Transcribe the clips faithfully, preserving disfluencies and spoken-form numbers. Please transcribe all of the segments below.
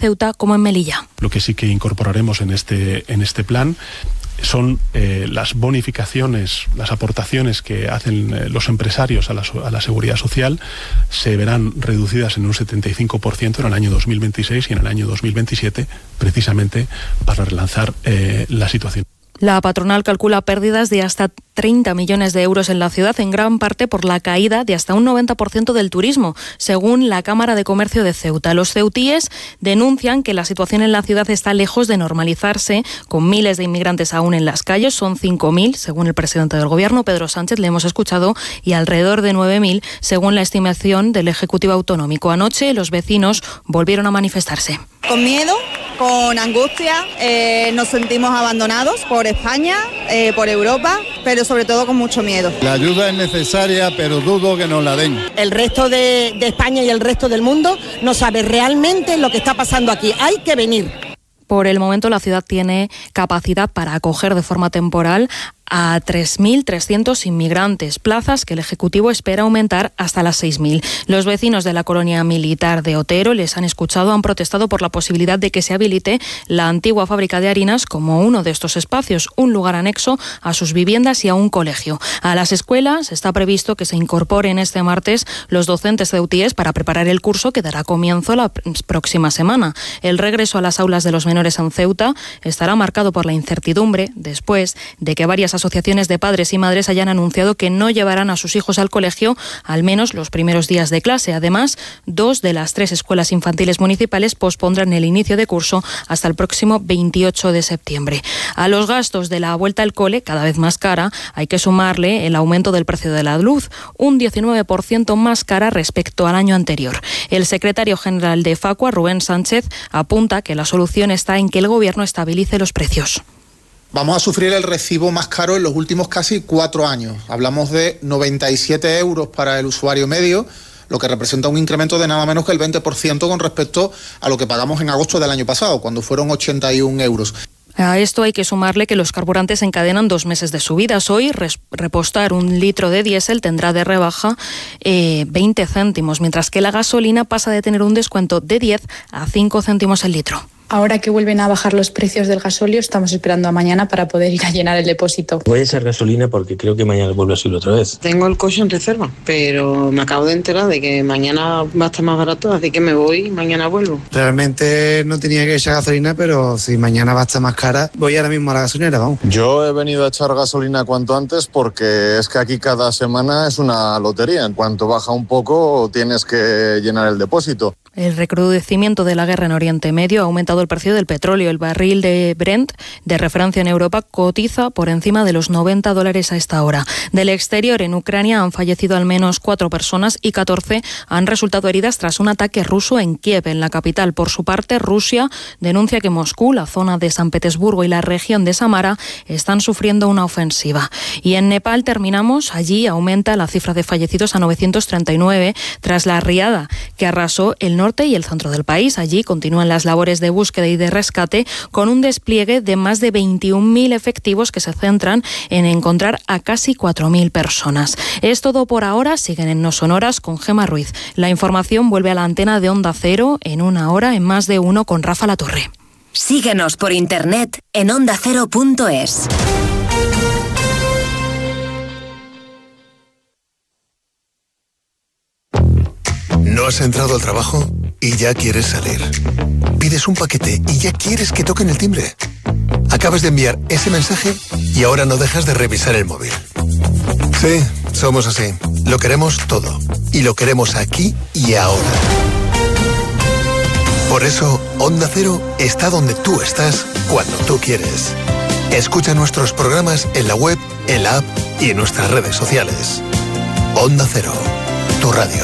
Ceuta como en Melilla. Lo que sí que incorporaremos en este, en este plan son eh, las bonificaciones, las aportaciones que hacen eh, los empresarios a la, a la seguridad social se verán reducidas en un setenta y cinco por ciento en el año dos mil veintiséis y en el año dos mil veintisiete, precisamente para relanzar eh, la situación. La patronal calcula pérdidas de hasta treinta millones de euros en la ciudad, en gran parte por la caída de hasta un noventa por ciento del turismo, según la Cámara de Comercio de Ceuta. Los ceutíes denuncian que la situación en la ciudad está lejos de normalizarse, con miles de inmigrantes aún en las calles, son cinco mil, según el presidente del Gobierno, Pedro Sánchez, le hemos escuchado, y alrededor de nueve mil, según la estimación del Ejecutivo Autonómico. Anoche los vecinos volvieron a manifestarse. Con miedo, con angustia, eh, nos sentimos abandonados por España, eh, por Europa, pero sobre todo con mucho miedo. La ayuda es necesaria, pero dudo que nos la den. El resto de, de España y el resto del mundo no sabe realmente lo que está pasando aquí. Hay que venir. Por el momento la ciudad tiene capacidad para acoger de forma temporal a tres mil trescientos inmigrantes, plazas que el Ejecutivo espera aumentar hasta las seis mil. Los vecinos de la colonia militar de Otero les han escuchado, han protestado por la posibilidad de que se habilite la antigua fábrica de harinas como uno de estos espacios, un lugar anexo a sus viviendas y a un colegio. A las escuelas está previsto que se incorporen este martes los docentes ceutíes para preparar el curso que dará comienzo la próxima semana. El regreso a las aulas de los menores en Ceuta estará marcado por la incertidumbre después de que varias asociaciones de padres y madres hayan anunciado que no llevarán a sus hijos al colegio al menos los primeros días de clase. Además, dos de las tres escuelas infantiles municipales pospondrán el inicio de curso hasta el próximo veintiocho de septiembre. A los gastos de la vuelta al cole, cada vez más cara, hay que sumarle el aumento del precio de la luz, un diecinueve por ciento más cara respecto al año anterior. El secretario general de Facua, Rubén Sánchez, apunta que la solución está en que el Gobierno estabilice los precios. Vamos a sufrir el recibo más caro en los últimos casi cuatro años. Hablamos de noventa y siete euros para el usuario medio, lo que representa un incremento de nada menos que el veinte por ciento con respecto a lo que pagamos en agosto del año pasado, cuando fueron ochenta y un euros. A esto hay que sumarle que los carburantes encadenan dos meses de subidas. Hoy res, repostar un litro de diésel tendrá de rebaja eh, veinte céntimos, mientras que la gasolina pasa de tener un descuento de diez a cinco céntimos el litro. Ahora que vuelven a bajar los precios del gasóleo, estamos esperando a mañana para poder ir a llenar el depósito. Voy a echar gasolina porque creo que mañana vuelve a subir otra vez. Tengo el coche en reserva, pero me acabo de enterar de que mañana va a estar más barato, así que me voy y mañana vuelvo. Realmente no tenía que echar gasolina, pero si mañana va a estar más cara, voy ahora mismo a la gasolinera, vamos. Yo he venido a echar gasolina cuanto antes porque es que aquí cada semana es una lotería. En cuanto baja un poco, tienes que llenar el depósito. El recrudecimiento de la guerra en Oriente Medio ha aumentado el precio del petróleo. El barril de Brent, de referencia en Europa, cotiza por encima de los noventa dólares a esta hora. Del exterior, en Ucrania han fallecido al menos cuatro personas y catorce han resultado heridas tras un ataque ruso en Kiev, en la capital. Por su parte, Rusia denuncia que Moscú, la zona de San Petersburgo y la región de Samara están sufriendo una ofensiva. Y en Nepal terminamos. Allí aumenta la cifra de fallecidos a novecientos treinta y nueve tras la riada que arrasó el norte y el centro del país. Allí continúan las labores de búsqueda y de rescate con un despliegue de más de veintiún mil efectivos que se centran en encontrar a casi cuatro mil personas. Es todo por ahora. Siguen en No Sonoras con Gemma Ruiz. La información vuelve a la antena de Onda Cero en una hora en Más de Uno con Rafa Latorre. Síguenos por internet en onda cero punto es. ¿No has entrado al trabajo y ya quieres salir? ¿Pides un paquete y ya quieres que toquen el timbre? Acabas de enviar ese mensaje y ahora no dejas de revisar el móvil. Sí, somos así. Lo queremos todo. Y lo queremos aquí y ahora. Por eso, Onda Cero está donde tú estás cuando tú quieres. Escucha nuestros programas en la web, en la app y en nuestras redes sociales. Onda Cero, tu radio.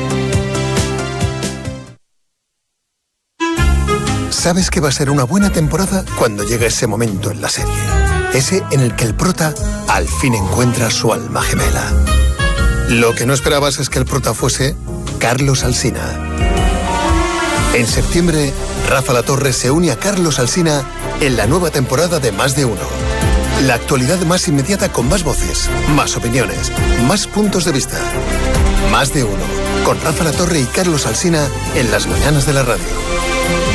Sabes que va a ser una buena temporada cuando llegue ese momento en la serie. Ese en el que el prota al fin encuentra su alma gemela. Lo que no esperabas es que el prota fuese Carlos Alsina. En septiembre, Rafa Latorre se une a Carlos Alsina en la nueva temporada de Más de Uno. La actualidad más inmediata con más voces, más opiniones, más puntos de vista. Más de Uno, con Rafa Latorre y Carlos Alsina en las mañanas de la radio.